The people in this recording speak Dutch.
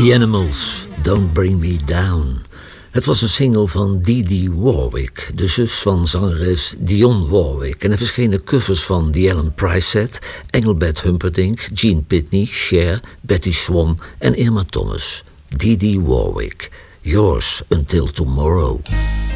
The Animals, Don't Bring Me Down. Het was een single van Dee Warwick, de zus van zangeres Dionne Warwick. En er verschenen covers van The Alan Price Set, Engelbert Humperdinck, Gene Pitney, Cher, Betty Swan en Irma Thomas. Dee Warwick, Yours Until Tomorrow.